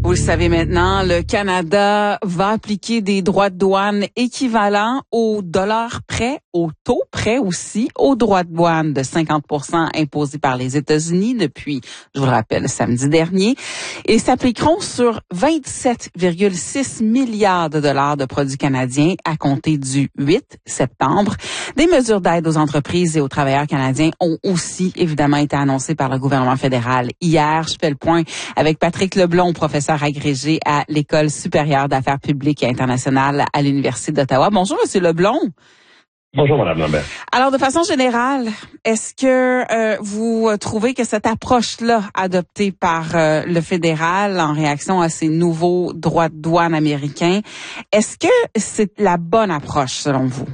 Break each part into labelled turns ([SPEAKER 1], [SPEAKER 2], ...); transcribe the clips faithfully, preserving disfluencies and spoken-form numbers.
[SPEAKER 1] Vous le savez maintenant, le Canada va appliquer des droits de douane équivalents au dollar près, au taux près aussi, aux droits de douane de cinquante pour cent imposés par les États-Unis depuis, je vous le rappelle, samedi dernier, et s'appliqueront sur vingt-sept virgule six milliards de dollars de produits canadiens à compter du huit septembre. Des mesures d'aide aux entreprises et aux travailleurs canadiens ont aussi évidemment été annoncées par le gouvernement fédéral hier. Je fais le point avec Patrick Leblond, professeur agrégé à l'École supérieure d'affaires publiques et internationales à l'Université d'Ottawa. Bonjour, Monsieur Leblond.
[SPEAKER 2] Bonjour, Madame Lambert.
[SPEAKER 1] Alors, de façon générale, est-ce que euh, vous trouvez que cette approche-là adoptée par euh, le fédéral en réaction à ces nouveaux droits de douane américains, est-ce que c'est la bonne approche selon vous?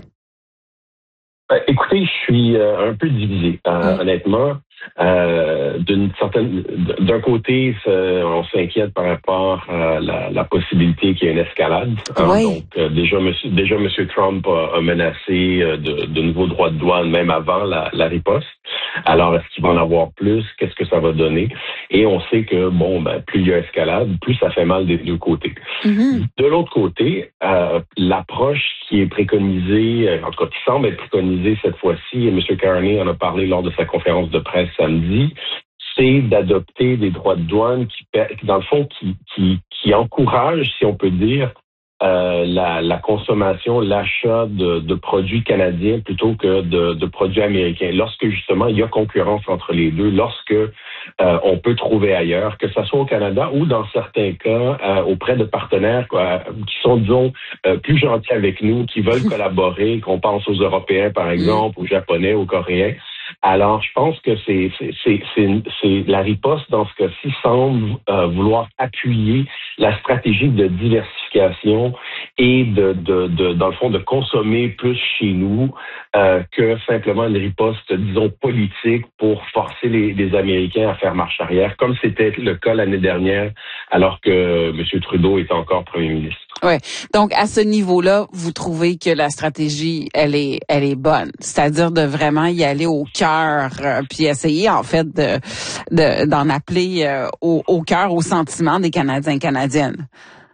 [SPEAKER 2] Euh, écoutez, je suis euh, un peu divisé, euh, mmh. honnêtement. Euh, d'une certaine, d'un côté, on s'inquiète par rapport à la, la possibilité qu'il y ait une escalade.
[SPEAKER 1] Oui.
[SPEAKER 2] Donc, euh, déjà, monsieur, déjà, monsieur Trump a, a menacé de, de nouveaux droits de douane même avant la, la riposte. Alors, est-ce qu'il va en avoir plus? Qu'est-ce que ça va donner? Et on sait que, bon, ben, plus il y a escalade, plus ça fait mal des deux côtés. Mm-hmm. De l'autre côté, euh, l'approche qui est préconisée, en tout cas, qui semble être préconisée cette fois-ci, et M. Carney en a parlé lors de sa conférence de presse samedi, c'est d'adopter des droits de douane qui, dans le fond, qui, qui, qui encouragent, si on peut dire, euh, la, la consommation, l'achat de, de produits canadiens plutôt que de, de produits américains. Lorsque, justement, il y a concurrence entre les deux, lorsque euh, on peut trouver ailleurs, que ce soit au Canada ou, dans certains cas, euh, auprès de partenaires quoi, qui sont, disons, euh, plus gentils avec nous, qui veulent collaborer, qu'on pense aux Européens, par exemple, aux Japonais, aux Coréens. Alors, je pense que c'est, c'est, c'est, c'est, c'est la riposte dans ce cas-ci semble euh, vouloir appuyer la stratégie de diversification et de, de, de, dans le fond, de consommer plus chez nous euh, que simplement une riposte, disons, politique pour forcer les, les Américains à faire marche arrière, comme c'était le cas l'année dernière, alors que M. Trudeau était encore premier ministre.
[SPEAKER 1] Ouais. Donc, à ce niveau-là, vous trouvez que la stratégie, elle est, elle est bonne. C'est-à-dire de vraiment y aller au cœur, euh, puis essayer, en fait, de, de, d'en appeler euh, au, au cœur, au sentiment des Canadiens et Canadiennes.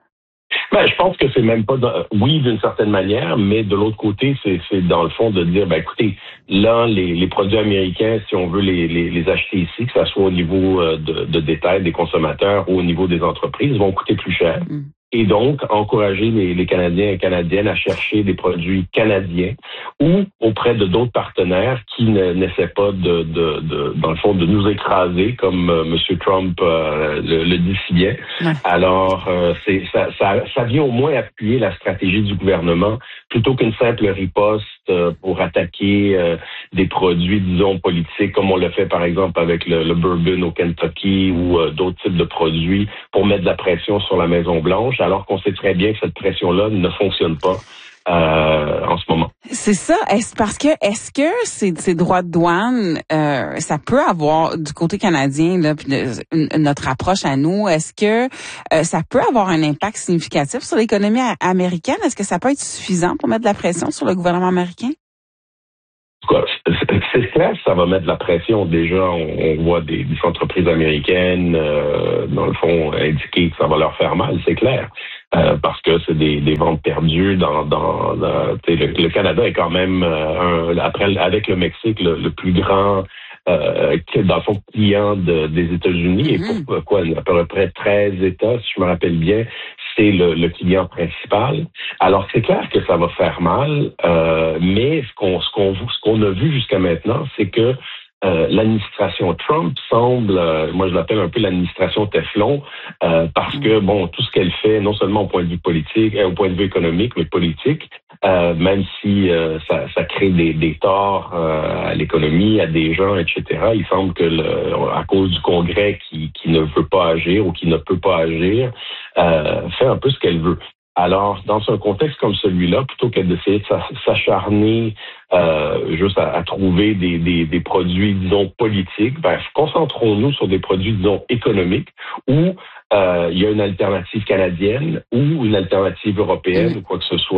[SPEAKER 2] Ben, je pense que c'est même pas, dans, oui, d'une certaine manière, mais de l'autre côté, c'est, c'est dans le fond de dire, ben, écoutez, là, les, les produits américains, si on veut les, les, les acheter ici, que ça soit au niveau de, de détail des consommateurs ou au niveau des entreprises, vont coûter plus cher. Mm. Et donc, encourager les, les Canadiens et Canadiennes à chercher des produits canadiens ou auprès de d'autres partenaires qui ne, n'essaient pas de, de, de, dans le fond, de nous écraser, comme euh, M. Trump euh, le, le dit si bien. Ouais. Alors, euh, c'est, ça, ça, ça vient au moins appuyer la stratégie du gouvernement plutôt qu'une simple riposte euh, pour attaquer euh, des produits, disons, politiques, comme on le fait, par exemple, avec le, le bourbon au Kentucky ou euh, d'autres types de produits pour mettre de la pression sur la Maison-Blanche, alors qu'on sait très bien que cette pression-là ne fonctionne pas euh, en ce moment.
[SPEAKER 1] C'est ça. Est-ce parce que est-ce que ces, ces droits de douane, euh, ça peut avoir du côté canadien là, puis de, notre approche à nous, est-ce que euh, ça peut avoir un impact significatif sur l'économie américaine? Est-ce que ça peut être suffisant pour mettre de la pression sur le gouvernement américain?
[SPEAKER 2] C'est clair que ça va mettre de la pression. Déjà, on, on voit des, des entreprises américaines, euh, dans le fond, indiquer que ça va leur faire mal, c'est clair. Euh, parce que c'est des, des ventes perdues dans, dans, dans le, le Canada est quand même euh, un, après avec le Mexique le, le plus grand euh, dans le fond client de, des États-Unis mm-hmm. et pour quoi à peu près treize États, si je me rappelle bien, c'est le, le client principal. Alors c'est clair que ça va faire mal, euh, mais ce qu'on ce qu'on ce qu'on a vu jusqu'à maintenant, c'est que Euh, l'administration Trump semble, euh, moi je l'appelle un peu l'administration Teflon, euh, parce que bon, tout ce qu'elle fait, non seulement au point de vue politique, euh, au point de vue économique, mais politique, euh, même si euh, ça, ça crée des, des torts euh, à l'économie, à des gens, et cetera. Il semble que le, à cause du Congrès qui, qui ne veut pas agir ou qui ne peut pas agir, euh, fait un peu ce qu'elle veut. Alors, dans un contexte comme celui-là, plutôt que d'essayer de s'acharner euh, juste à, à trouver des, des, des produits, disons, politiques, ben, concentrons-nous sur des produits, disons, économiques où euh, il y a une alternative canadienne ou une alternative européenne mmh. ou quoi que ce soit.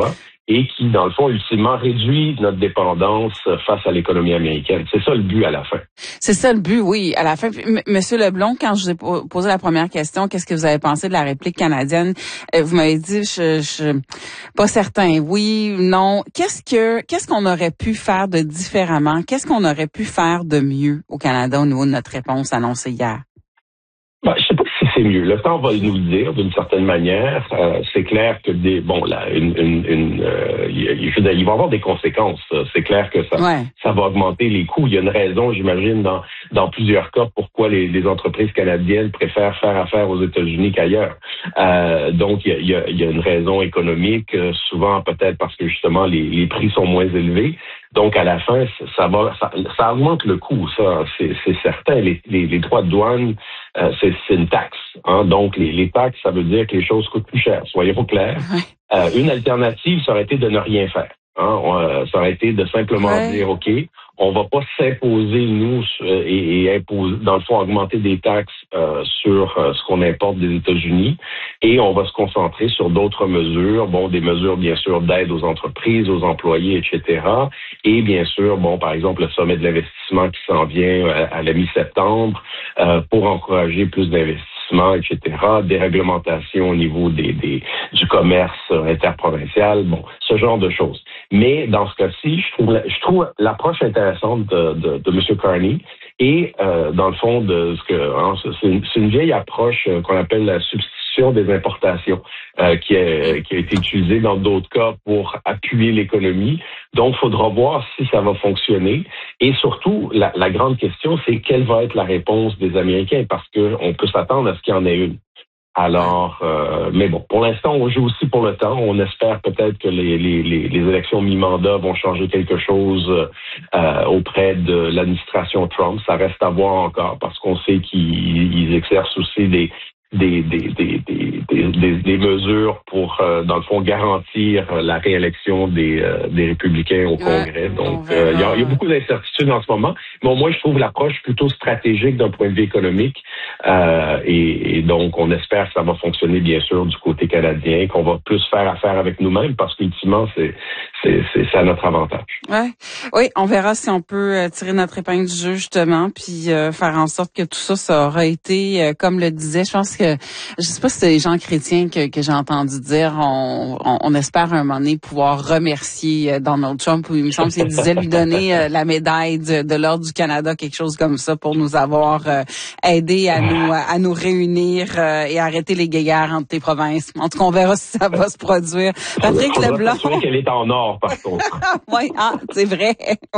[SPEAKER 2] et qui, dans le fond, ultimement réduit notre dépendance face à l'économie américaine. C'est ça le but à la fin.
[SPEAKER 1] C'est ça le but, oui. À la fin, M- Monsieur Leblond, quand je vous ai posé la première question, qu'est-ce que vous avez pensé de la réplique canadienne? Euh, vous m'avez dit, je, je, pas certain, oui, non. Qu'est-ce que, qu'est-ce qu'on aurait pu faire de différemment? Qu'est-ce qu'on aurait pu faire de mieux au Canada au niveau de notre réponse annoncée hier?
[SPEAKER 2] Ben, je sais pas si c'est mieux. Le temps va nous le dire d'une certaine manière. Euh, c'est clair que des bon là, une, une, une euh, il, il, il va y avoir des conséquences. C'est clair que ça, ouais. ça va augmenter les coûts. Il y a une raison, j'imagine, dans dans plusieurs cas pourquoi les, les entreprises canadiennes préfèrent faire affaire aux États-Unis qu'ailleurs. Euh, donc il y a, il y, a, il y a une raison économique, souvent peut-être parce que justement les, les prix sont moins élevés. Donc, à la fin, ça va, ça, ça augmente le coût, ça, c'est, c'est certain. Les, les, les droits de douane, euh, c'est, c'est une taxe. Hein? Donc, les, les taxes, ça veut dire que les choses coûtent plus cher. Soyons clairs. Euh, une alternative, ça aurait été de ne rien faire. Hein? On, ça aurait été de simplement ouais. dire, OK, on va pas s'imposer, nous, et, et imposer, dans le fond, augmenter des taxes euh, sur euh, ce qu'on importe des États-Unis, et on va se concentrer sur d'autres mesures, bon, des mesures, bien sûr, d'aide aux entreprises, aux employés, et cetera. Et bien sûr, bon, par exemple, le sommet de l'investissement qui s'en vient à, à la mi-septembre euh, pour encourager plus d'investissements, et cetera. Des réglementations au niveau des, des du commerce interprovincial, bon, ce genre de choses. Mais dans ce cas-ci, je trouve, je trouve l'approche intéressante de, de, de M. Carney et euh, dans le fond de ce que hein, c'est, une, c'est une vieille approche euh, qu'on appelle la substitution des importations euh, qui, a, qui a été utilisée dans d'autres cas pour appuyer l'économie. Donc, il faudra voir si ça va fonctionner. Et surtout, la, la grande question, c'est quelle va être la réponse des Américains parce que on peut s'attendre à ce qu'il y en ait une. Alors, euh, mais bon, pour l'instant, on joue aussi pour le temps. On espère peut-être que les, les, les, les élections mi-mandat vont changer quelque chose euh, auprès de l'administration Trump. Ça reste à voir encore parce qu'on sait qu'ils ils exercent aussi des des des des des des, des, des mesures pour euh, dans le fond garantir la réélection des euh, des républicains au Congrès. Ouais, donc euh, il y, a, il y a beaucoup d'incertitudes en ce moment, mais moi je trouve l'approche plutôt stratégique d'un point de vue économique euh, et, et donc on espère que ça va fonctionner bien sûr du côté canadien, qu'on va plus faire affaire avec nous-mêmes parce qu'ultimement c'est c'est c'est, c'est à notre avantage.
[SPEAKER 1] Ouais. Oui, on verra si on peut tirer notre épingle du jeu justement puis euh, faire en sorte que tout ça ça aura été euh, comme le disait, je pense que que je sais pas si c'est les gens chrétiens que, que j'ai entendu dire, on, on, on espère un moment donné pouvoir remercier Donald Trump, ou il me semble qu'il disait lui donner euh, la médaille de, de l'Ordre du Canada, quelque chose comme ça, pour nous avoir euh, aidé à nous à nous réunir euh, et arrêter les guéguerres entre les provinces. En tout cas, on verra si ça va se produire. Patrick
[SPEAKER 2] on
[SPEAKER 1] Leblanc.
[SPEAKER 2] On qu'elle est en or, par contre.
[SPEAKER 1] Oui, ah, c'est vrai.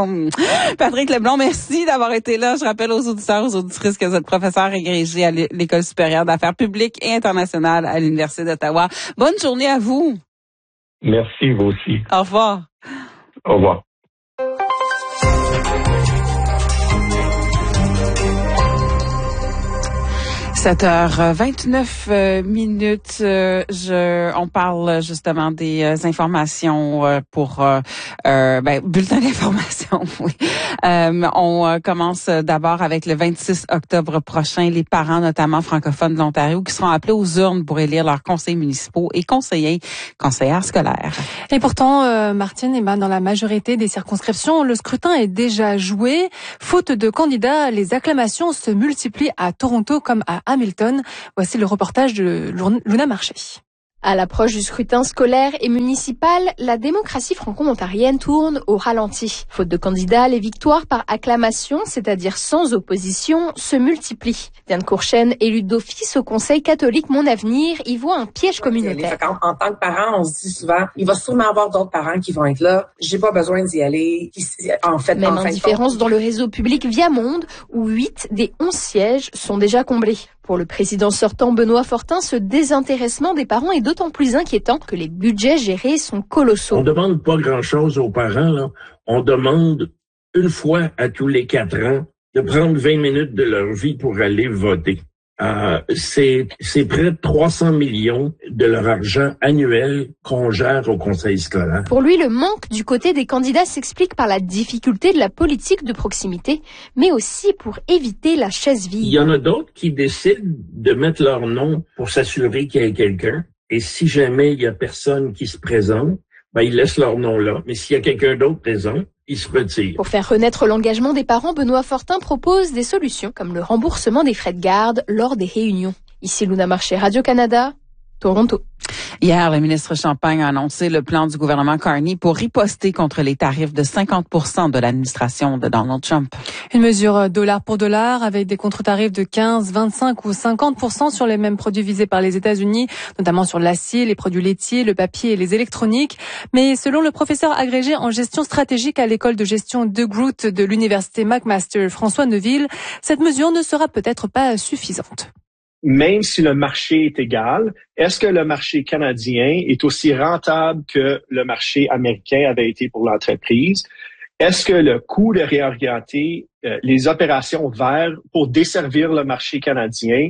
[SPEAKER 1] Patrick Leblanc, merci d'avoir été là. Je rappelle aux auditeurs, aux auditrices que vous êtes professeur agrégé à l'École supérieure d'affaires publiques et internationales à l'Université d'Ottawa. Bonne journée à vous.
[SPEAKER 2] Merci, vous aussi.
[SPEAKER 1] Au revoir.
[SPEAKER 2] Au revoir.
[SPEAKER 1] sept heures vingt-neuf minutes. Euh, je, on parle justement des euh, informations euh, pour euh, euh, ben, bulletin d'information. Oui. Euh, on euh, commence d'abord avec le vingt-six octobre prochain. Les parents, notamment francophones de l'Ontario, qui seront appelés aux urnes pour élire leurs conseillers municipaux et conseillers, conseillères scolaires.
[SPEAKER 3] Et pourtant, euh, Martine, eh ben, dans la majorité des circonscriptions, le scrutin est déjà joué. Faute de candidats, les acclamations se multiplient à Toronto comme à Hamilton. Voici le reportage de Luna Marché.
[SPEAKER 4] À l'approche du scrutin scolaire et municipal, la démocratie franco-ontarienne tourne au ralenti. Faute de candidats, les victoires par acclamation, c'est-à-dire sans opposition, se multiplient. Diane Courchaine, élue d'office au Conseil catholique Mon Avenir, y voit un piège communautaire.
[SPEAKER 5] En, en tant que parent, on se dit souvent, il va sûrement avoir d'autres parents qui vont être là. J'ai pas besoin d'y aller. En fait,
[SPEAKER 4] Même
[SPEAKER 5] en
[SPEAKER 4] indifférence dans le réseau public Viamonde, où huit des onze sièges sont déjà comblés. Pour le président sortant Benoît Fortin, ce désintéressement des parents est d'autant plus inquiétant que les budgets gérés sont colossaux.
[SPEAKER 6] On demande pas grand-chose aux parents, là. On demande une fois à tous les quatre ans de prendre vingt minutes de leur vie pour aller voter. Euh, c'est, c'est près de trois cents millions de leur argent annuel qu'on gère au conseil scolaire.
[SPEAKER 4] Pour lui, le manque du côté des candidats s'explique par la difficulté de la politique de proximité, mais aussi pour éviter la chaise vide.
[SPEAKER 6] Il y en a d'autres qui décident de mettre leur nom pour s'assurer qu'il y ait quelqu'un. Et si jamais il y a personne qui se présente, ben, ils laissent leur nom là. Mais s'il y a quelqu'un d'autre présent, ils se retirent.
[SPEAKER 4] Pour faire renaître l'engagement des parents, Benoît Fortin propose des solutions comme le remboursement des frais de garde lors des réunions. Ici Luna Marché, Radio-Canada, Toronto.
[SPEAKER 1] Hier, le ministre Champagne a annoncé le plan du gouvernement Carney pour riposter contre les tarifs de cinquante pour cent de l'administration de Donald Trump.
[SPEAKER 3] Une mesure dollar pour dollar avec des contre-tarifs de quinze, vingt-cinq ou cinquante pour cent sur les mêmes produits visés par les États-Unis, notamment sur l'acier, les produits laitiers, le papier et les électroniques. Mais selon le professeur agrégé en gestion stratégique à l'école de gestion de Groot de l'université McMaster, François Neuville, cette mesure ne sera peut-être pas suffisante.
[SPEAKER 7] Même si le marché est égal, est-ce que le marché canadien est aussi rentable que le marché américain avait été pour l'entreprise? Est-ce que le coût de réorienter euh, les opérations vers pour desservir le marché canadien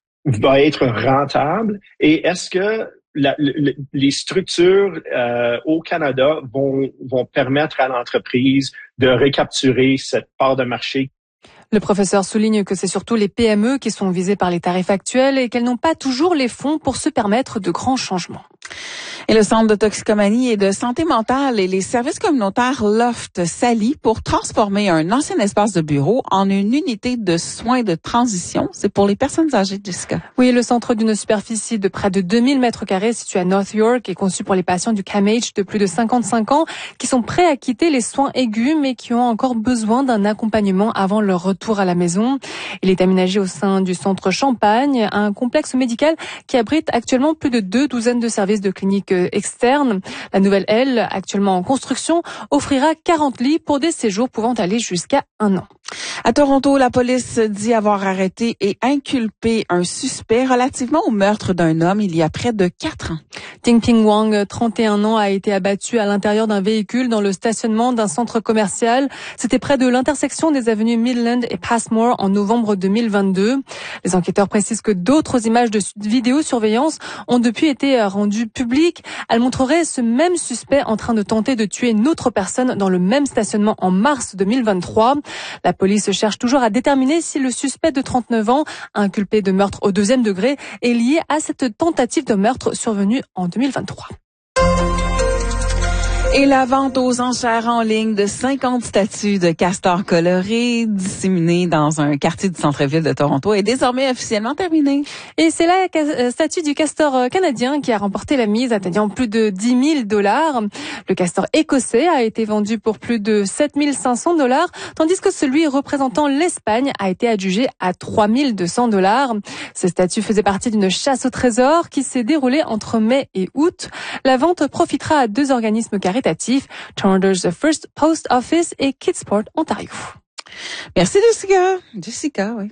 [SPEAKER 7] va être rentable? Et est-ce que la, le, les structures euh, au Canada vont, vont permettre à l'entreprise de récapturer cette part de marché?
[SPEAKER 3] Le professeur souligne que c'est surtout les P M E qui sont visées par les tarifs actuels et qu'elles n'ont pas toujours les fonds pour se permettre de grands changements.
[SPEAKER 1] Et le Centre de toxicomanie et de santé mentale et les services communautaires Loft s'allient pour transformer un ancien espace de bureau en une unité de soins de transition. C'est pour les personnes âgées, Jessica.
[SPEAKER 3] Oui, le centre d'une superficie de près de deux mille mètres carrés situé à North York est conçu pour les patients du C A M H de plus de cinquante-cinq ans qui sont prêts à quitter les soins aigus mais qui ont encore besoin d'un accompagnement avant leur retour à la maison. Il est aménagé au sein du centre Champagne, un complexe médical qui abrite actuellement plus de deux douzaines de services de cliniques externes. La nouvelle aile, actuellement en construction, offrira quarante lits pour des séjours pouvant aller jusqu'à un an.
[SPEAKER 1] À Toronto, la police dit avoir arrêté et inculpé un suspect relativement au meurtre d'un homme il y a près de quatre ans.
[SPEAKER 3] Ting Ping Wang, trente et un ans, a été abattu à l'intérieur d'un véhicule dans le stationnement d'un centre commercial. C'était près de l'intersection des avenues Midland et Passmore en novembre deux mille vingt-deux. Les enquêteurs précisent que d'autres images de vidéosurveillance ont depuis été rendues publiques. Elles montreraient ce même suspect en train de tenter de tuer une autre personne dans le même stationnement en mars deux mille vingt-trois. La police cherche toujours à déterminer si le suspect de trente-neuf ans, inculpé de meurtre au deuxième degré, est lié à cette tentative de meurtre survenue en deux mille vingt-trois.
[SPEAKER 1] Et la vente aux enchères en ligne de cinquante statues de castors colorés disséminées dans un quartier du centre-ville de Toronto est désormais officiellement terminée.
[SPEAKER 3] Et c'est la statue du castor canadien qui a remporté la mise, atteignant plus de dix mille dollars. Le castor écossais a été vendu pour plus de sept mille cinq cents dollars, tandis que celui représentant l'Espagne a été adjugé à trois mille deux cents dollars. Ces statues faisaient partie d'une chasse au trésor qui s'est déroulée entre mai et août. La vente profitera à deux organismes caritatifs, Toronto's First Post Office et Kidsport Ontario.
[SPEAKER 1] Merci Jessica. Jessica, oui.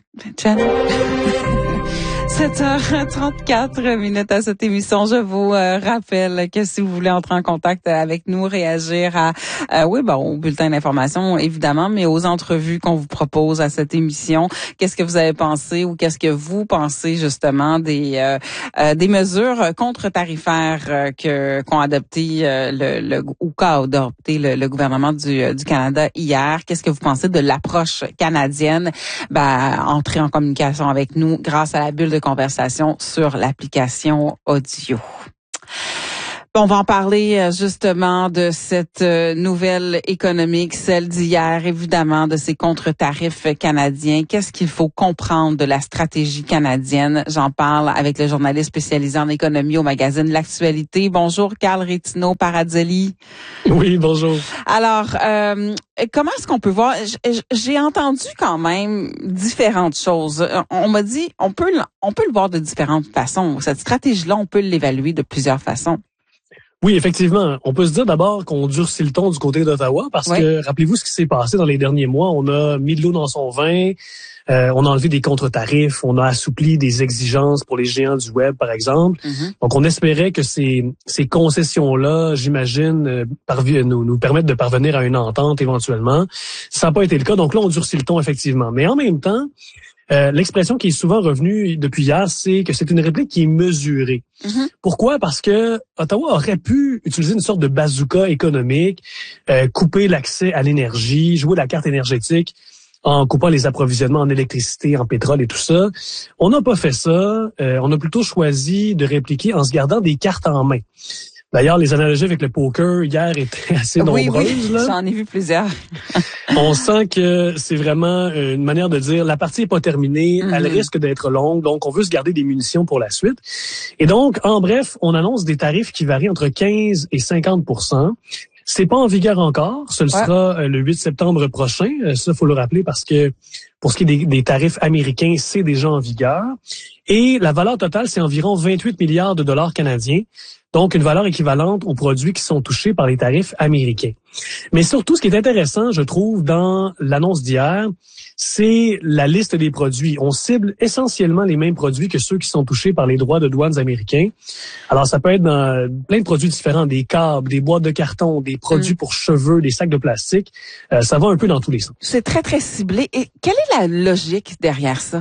[SPEAKER 1] sept heures trente-quatre minutes à cette émission. Je vous euh, rappelle que si vous voulez entrer en contact avec nous, réagir à, euh, oui, bon, au bulletin d'information, évidemment, mais aux entrevues qu'on vous propose à cette émission. Qu'est-ce que vous avez pensé ou qu'est-ce que vous pensez, justement, des, euh, euh, des mesures contre-tarifaires euh, que, qu'ont adopté euh, le, le, ou qu'a adopté le, le gouvernement du, du Canada hier? Qu'est-ce que vous pensez de l'approche canadienne? Ben, entrez en communication avec nous grâce à la bulle de conversation sur l'application audio. On va en parler justement de cette nouvelle économique, celle d'hier, évidemment, de ces contre-tarifs canadiens. Qu'est-ce qu'il faut comprendre de la stratégie canadienne? J'en parle avec le journaliste spécialisé en économie au magazine L'Actualité. Bonjour, Carl Rétinaud-Parazzoli.
[SPEAKER 8] Oui, bonjour.
[SPEAKER 1] Alors, euh, comment est-ce qu'on peut voir? J'ai entendu quand même différentes choses. On m'a dit, on peut, on peut le voir de différentes façons. Cette stratégie-là, on peut l'évaluer de plusieurs façons.
[SPEAKER 8] Oui, effectivement. On peut se dire d'abord qu'on durcit le ton du côté d'Ottawa parce ouais. que, rappelez-vous ce qui s'est passé dans les derniers mois. On a mis de l'eau dans son vin, euh, on a enlevé des contre-tarifs, on a assoupli des exigences pour les géants du web, par exemple. Mm-hmm. Donc, on espérait que ces, ces concessions-là, j'imagine, euh, parvi- nous, nous permettent de parvenir à une entente éventuellement. Ça n'a pas été le cas. Donc là, on durcit le ton, effectivement. Mais en même temps, Euh, l'expression qui est souvent revenue depuis hier, c'est que c'est une réplique qui est mesurée. Mm-hmm. Pourquoi? Parce que Ottawa aurait pu utiliser une sorte de bazooka économique, euh, couper l'accès à l'énergie, jouer la carte énergétique en coupant les approvisionnements en électricité, en pétrole et tout ça. On n'a pas fait ça. Euh, on a plutôt choisi de répliquer en se gardant des cartes en main. D'ailleurs, les analogies avec le poker hier étaient assez
[SPEAKER 1] oui,
[SPEAKER 8] nombreuses.
[SPEAKER 1] Oui,
[SPEAKER 8] là.
[SPEAKER 1] J'en ai vu plusieurs.
[SPEAKER 8] On sent que c'est vraiment une manière de dire la partie n'est pas terminée, mm-hmm. elle risque d'être longue, donc on veut se garder des munitions pour la suite. Et donc, en bref, on annonce des tarifs qui varient entre quinze et cinquante pour cent. C'est pas en vigueur encore. Ce le ouais. sera le huit septembre prochain. Ça, faut le rappeler parce que pour ce qui est des, des tarifs américains, c'est déjà en vigueur. Et la valeur totale, c'est environ vingt-huit milliards de dollars canadiens. Donc, une valeur équivalente aux produits qui sont touchés par les tarifs américains. Mais surtout, ce qui est intéressant, je trouve, dans l'annonce d'hier, c'est la liste des produits. On cible essentiellement les mêmes produits que ceux qui sont touchés par les droits de douane américains. Alors, ça peut être dans plein de produits différents, des câbles, des boîtes de carton, des produits mmh. pour cheveux, des sacs de plastique. Euh, ça va un peu dans tous les sens.
[SPEAKER 1] C'est très, très ciblé. Et quelle est la logique derrière ça?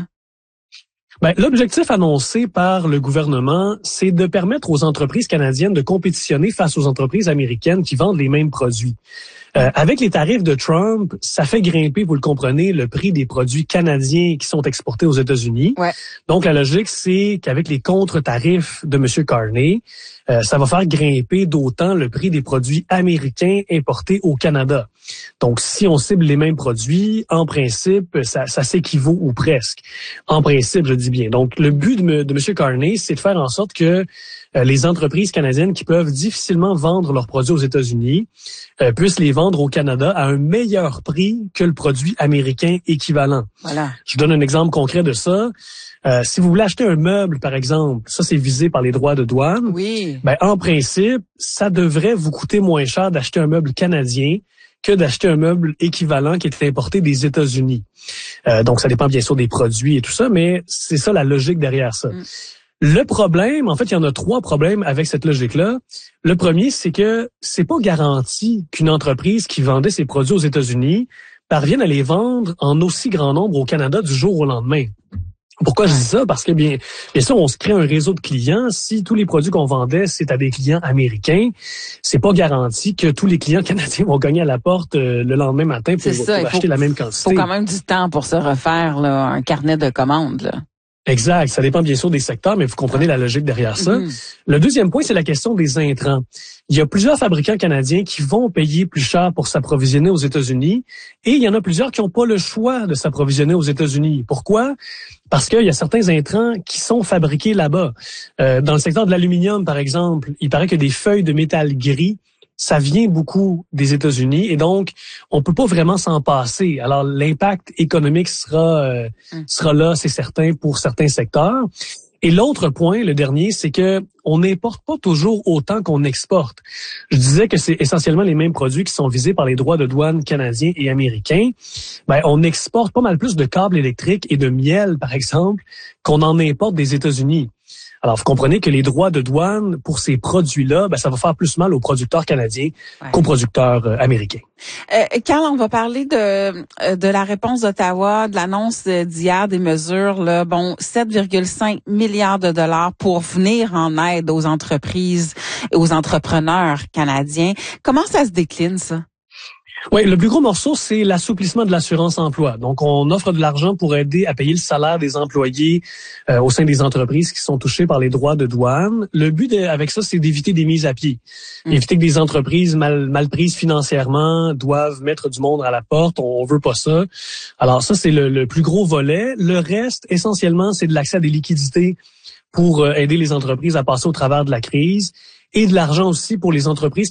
[SPEAKER 8] Ben, l'objectif annoncé par le gouvernement, c'est de permettre aux entreprises canadiennes de compétitionner face aux entreprises américaines qui vendent les mêmes produits. Euh, avec les tarifs de Trump, ça fait grimper, vous le comprenez, le prix des produits canadiens qui sont exportés aux États-Unis.
[SPEAKER 1] Ouais.
[SPEAKER 8] Donc, la logique, c'est qu'avec les contre-tarifs de M. Carney, euh, ça va faire grimper d'autant le prix des produits américains importés au Canada. Donc, si on cible les mêmes produits, en principe, ça, ça s'équivaut ou presque. En principe, je dis bien. Donc, le but de, de M. Carney, c'est de faire en sorte que euh, les entreprises canadiennes qui peuvent difficilement vendre leurs produits aux États-Unis euh, puissent les vendre au Canada à un meilleur prix que le produit américain équivalent.
[SPEAKER 1] Voilà.
[SPEAKER 8] Je vous donne un exemple concret de ça. Euh, si vous voulez acheter un meuble, par exemple, ça c'est visé par les droits de douane.
[SPEAKER 1] Oui.
[SPEAKER 8] Ben, en principe, ça devrait vous coûter moins cher d'acheter un meuble canadien que d'acheter un meuble équivalent qui est importé des États-Unis. Euh, donc, ça dépend bien sûr des produits et tout ça, mais c'est ça la logique derrière ça. Mm. Le problème, en fait, il y en a trois problèmes avec cette logique-là. Le premier, c'est que c'est pas garanti qu'une entreprise qui vendait ses produits aux États-Unis parvienne à les vendre en aussi grand nombre au Canada du jour au lendemain. Pourquoi je dis ça? Parce que bien, bien sûr, on se crée un réseau de clients. Si tous les produits qu'on vendait, c'est à des clients américains, c'est pas garanti que tous les clients canadiens vont gagner à la porte euh, le lendemain matin pour, ça, pour acheter faut, la même quantité.
[SPEAKER 1] Il faut quand même du temps pour se refaire là, un carnet de commandes. Là.
[SPEAKER 8] Exact. Ça dépend bien sûr des secteurs, mais vous comprenez la logique derrière ça. Mm-hmm. Le deuxième point, c'est la question des intrants. Il y a plusieurs fabricants canadiens qui vont payer plus cher pour s'approvisionner aux États-Unis et il y en a plusieurs qui n'ont pas le choix de s'approvisionner aux États-Unis. Pourquoi? Parce qu'il y a certains intrants qui sont fabriqués là-bas. Euh, dans le secteur de l'aluminium, par exemple, il paraît que des feuilles de métal gris, ça vient beaucoup des États-Unis et donc on peut pas vraiment s'en passer. Alors l'impact économique sera euh, mmh. sera là, c'est certain, pour certains secteurs. Et l'autre point, le dernier, c'est que on n'importe pas toujours autant qu'on exporte. Je disais que c'est essentiellement les mêmes produits qui sont visés par les droits de douane canadiens et américains. Ben, on exporte pas mal plus de câbles électriques et de miel, par exemple, qu'on en importe des États-Unis. Alors, vous comprenez que les droits de douane pour ces produits-là, ben, ça va faire plus mal aux producteurs canadiens ouais. qu'aux producteurs euh, américains.
[SPEAKER 1] Euh, Carl, on va parler de de la réponse d'Ottawa, de l'annonce d'hier des mesures. Là, bon, sept virgule cinq milliards de dollars pour venir en aide aux entreprises et aux entrepreneurs canadiens. Comment ça se décline, ça?
[SPEAKER 8] Oui, le plus gros morceau, c'est l'assouplissement de l'assurance-emploi. Donc, on offre de l'argent pour aider à payer le salaire des employés euh, au sein des entreprises qui sont touchées par les droits de douane. Le but de, avec ça, c'est d'éviter des mises à pied. Mmh. Éviter que des entreprises mal, mal prises financièrement doivent mettre du monde à la porte. On, on veut pas ça. Alors, ça, c'est le, le plus gros volet. Le reste, essentiellement, c'est de l'accès à des liquidités pour euh, aider les entreprises à passer au travers de la crise et de l'argent aussi pour les entreprises